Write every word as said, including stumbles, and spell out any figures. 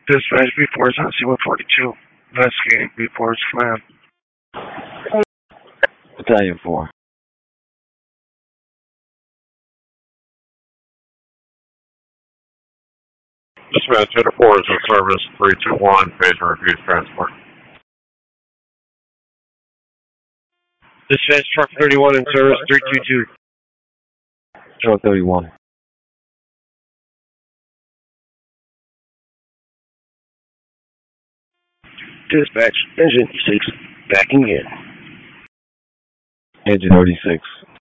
Dispatch B four is on C one forty-two. Investigating B four's plan. Battalion four. Dispatch, Unit four is in service. three two one, pager refuse transport. Dispatch truck thirty-one in service. three two two. Truck thirty-one. Dispatch, engine six, backing in. Engine thirty-six.